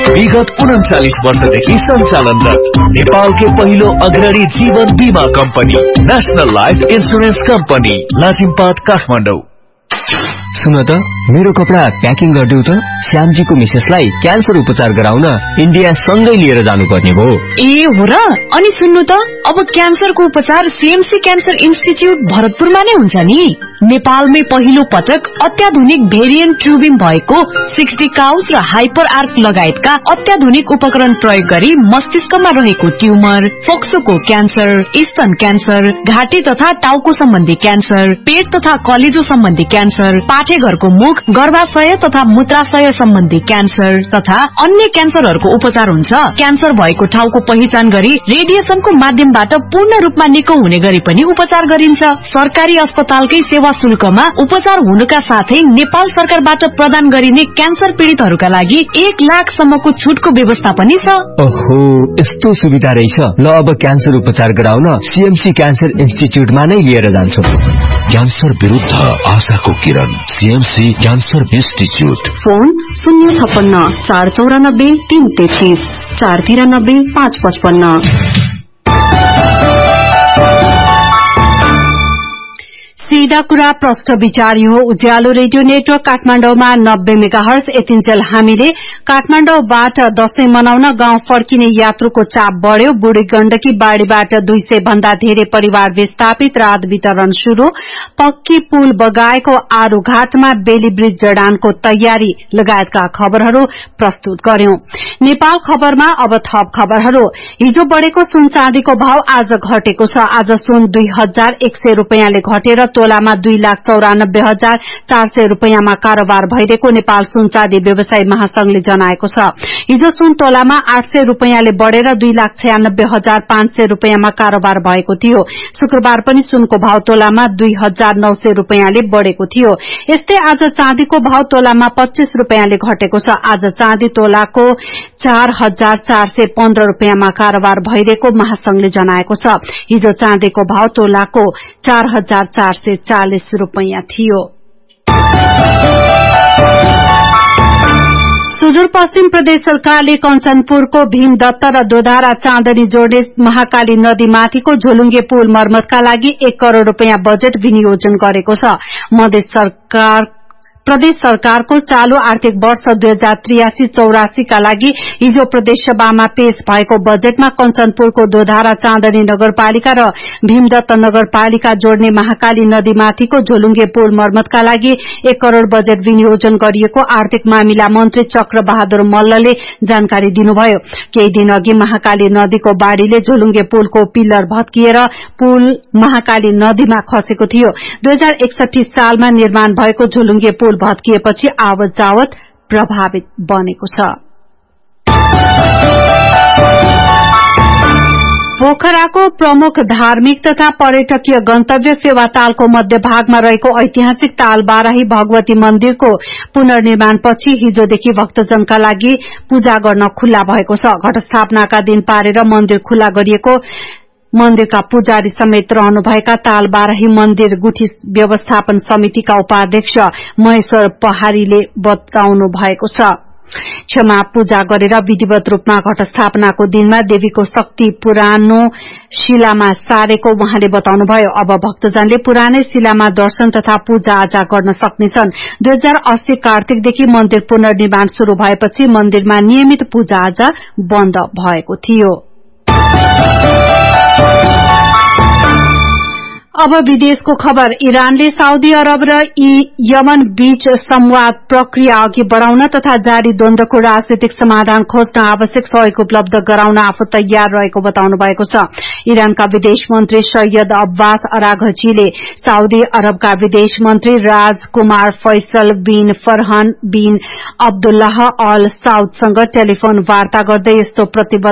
विगत 39 वर्षदेखि सञ्चालनरत नेपालकै पहिलो अग्रणी जीवन बीमा company national life insurance company Lazimpat Kathmandu. सुन त मेरो कपडा प्याकिङ गरिदेऊ त। श्यामजीको मिसेसलाई क्यान्सर उपचार गराउन इन्डिया सँगै लिएर जानुपर्ने भयो। ए हो र? अनि सुन्नु त अब क्यान्सरको उपचार सीएमसी क्यान्सर इन्स्टिच्युट भरतपुरमा नै हुन्छ नि। नेपालमै पहिलो पटक अत्याधुनिक भेरिएन्ट ट्युबिङ भएको 60 काउस र हाइपर आर्क लगायतका अत्याधुनिक उपकरण प्रयोग गरी मस्तिष्कमा रहेको ट्युमर, फोक्सोको क्यान्सर, स्तन क्यान्सर, घाँटी तथा टाउको सम्बन्धी क्यान्सर, पेट तथा कलेजो सम्बन्धी क्यान्सर, पाठेघरको मुख, गर्भाशय तथा मूत्राशय सम्बन्धी क्यान्सर तथा अन्य क्यान्सरहरूको उपचार हुन्छ। क्यान्सर भएको ठाउँको पहिचान गरी रेडिएसनको माध्यमबाट पूर्ण रूपमा निको हुने गरी पनि उपचार गरिन्छ। सरकारी अस्पतालकै सेवा शुल्कमा उपचार हुनुका साथै नेपाल सरकारबाट प्रदान गरिने क्यान्सर पीडितहरूका लागि 1 लाख सम्मको छुटको व्यवस्था पनि छ। ओहो, यस्तो सुविधा रहेछ। ल अब क्यान्सर उपचार गराउन सीएमसी क्यान्सर इन्स्टिच्युटमा नै लिएर जान्छु। क्यान्सर विरुद्ध आशाको किरण सीएमसी क्यान्सर इन्स्टिच्युट। फोन 056 494 333 493 555। सीधा कुरा प्रश्न विचार हो। उज्यालो रेडियो नेटवर्क काठमाडौँमा 90 मेगाहर्ज। यतिन्जेल हामीले काठमाडौँबाट दशैं मनाउन गाउँ फर्किने यात्रुको चाप बढ्यो। बुढी गण्डकी बाढ़ीबाट 200 भन्दा धेरै परिवार विस्थापित। राहत वितरण शुरू। पक्की पुल बगाएको आरू घाटमा बेली ब्रिज जडानको तयारी लगायतका खबरहरू प्रस्तुत गर्यौं। नेपाल खबरमा अब थप खबरहरू। हिजो बढ़ेको सुन चाँदीको भाव आज घटेको छ। आज सुन 2100 रूपियाँले घटेर तोलामा 2,94,400 रूपियाँमा कारोबार भइरहेको नेपाल सुन चाँदी व्यवसायी महासंघले जनाएको छ। हिजो सुन तोलामा 800 रूपियाँले बढ़ेर 2,96,500 रूपियाँमा कारोबार भएको थियो। शुक्रबार पनि सुनको भाव तोलामा 2,900 रूपियाँले बढ़ेको थियो। यस्तै आज चाँदीको भाव तोलामा 25 रूपियाँले घटेको छ। आज चाँदी तोलाको 4,415 रूपियाँमा कारोबार भइरहेको महासंघले जनाएको छ। हिजो चाँदीको भाव तोलाको 4,440 रूपियाँ थियो। सुदूरपश्चिम प्रदेश सरकारले कञ्चनपुरको भीमदत्त र दोधारा चाँदनी जोड्ने महाकाली नदीमाथिको झोलुङ्गे पुल मर्मतका लागि 1 करोड़ रूपियाँ बजेट विनियोजन गरेको छ। प्रदेश सरकारको चालू आर्थिक वर्ष 2083-84 का लागि हिजो प्रदेश सभामा पेश भएको बजेटमा कञ्चनपुरको दोधारा चाँदनी नगरपालिका र भीमदत्त नगरपालिका जोड्ने महाकाली नदीमाथिको झोलुङ्गे पुल मर्मतका लागि 1 करोड़ बजेट विनियोजन गरिएको आर्थिक मामिला मन्त्री चक्र बहादुर मल्लले जानकारी दिनुभयो। केही दिन अघि महाकाली नदीको बाढ़ीले झोलुङ्गे पुलको पिल्लर भत्किएर पुल महाकाली नदीमा खसेको थियो। 2061 सालमा निर्माण भएको झोलुङ्गे पुल भत्किएपछि आवत जावत प्रभावित बनेको छ। पोखराको प्रमुख धार्मिक तथा पर्यटकीय गन्तव्य फेवातालको मध्यभागमा रहेको ऐतिहासिक तालबाराही भगवती मन्दिरको पुनर्निर्माणपछि हिजोदेखि भक्तजनका लागि पूजा गर्न खुल्ला भएको छ। घटस्थापनाका दिन पारेर मन्दिर खुल्ला गरिएको मन्दिरका पुजारी समेत रहनुभएका तालबाराही मन्दिर गुठी व्यवस्थापन समितिका उपाध्यक्ष महेश्वर पहाड़ीले बताउनु भएको छ। क्षमा पूजा गरेर विधिवत रूपमा घटस्थापनाको दिनमा देवीको शक्ति पुरानो शिलामा सारेको उहाँले बताउनुभयो। अब भक्तजनले पुरानै शिलामा दर्शन तथा पूजा आजा गर्न सक्नेछन्। 2080 कार्तिकदेखि मन्दिर पुनर्निर्माण शुरू भएपछि मन्दिरमा नियमित पूजा आजा बन्द भएको थियो। अब विदेशको खबर। इरानले साउदी अरब र यमन बीच संवाद प्रक्रिया अघि बढ़ाउन तथा जारी द्वन्द्वको राजनीतिक समाधान खोज्न आवश्यक सहयोग उपलब्ध गराउन आफू तयार रहेको बताउनु भएको छ। इरानका विदेश मन्त्री सैयद अब्बास अराघचीले साउदी अरबका विदेश मन्त्री राजकुमार फैसल बिन फरहान बिन अब्दुल्लाह अल साउदसँग टेलिफोन वार्ता गर्दै यस्तो प्रतिबद्ध